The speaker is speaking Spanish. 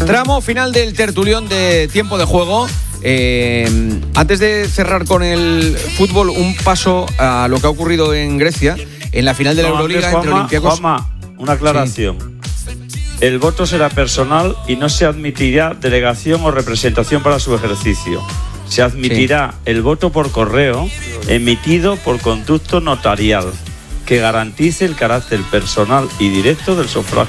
Tramo final del tertulión de Tiempo de Juego. Antes de cerrar con el fútbol, un paso a lo que ha ocurrido en Grecia en la final de la Euroliga entre Olympiacos. Juanma, una aclaración. Sí. El voto será personal y no se admitirá delegación o representación para su ejercicio. Se admitirá el voto por correo emitido por conducto notarial que garantice el carácter personal y directo del sufragio